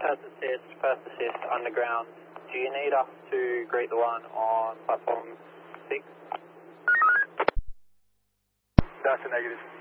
First assist, underground. Do you need us to greet the one on platform 6? That's a negative.